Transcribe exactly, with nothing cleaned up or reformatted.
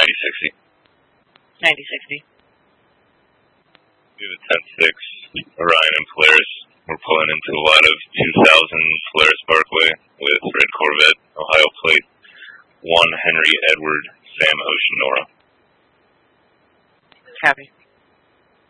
ninety sixty. ninety sixty. We have a ten six Orion and Polaris. We're pulling into a lot of two thousand Polaris Parkway with Red Corvette, Ohio plate, one Henry Edward, Sam Ocean Nora. Copy.